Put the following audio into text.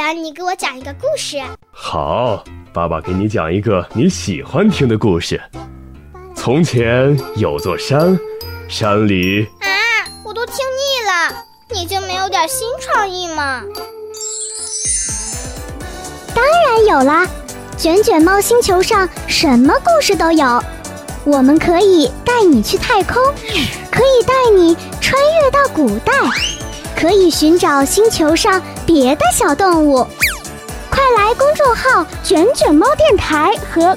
然你给我讲一个故事。 好，爸爸给你讲一个你喜欢听的故事。从前有座山，山里…… 我都听腻了，你就没有点新创意吗？ 当然有啦，卷卷猫星球上什么故事都有。我们可以带你去太空，可以带你穿越到古代，可以寻找星球上别的小动物。快来公众号卷卷猫电台和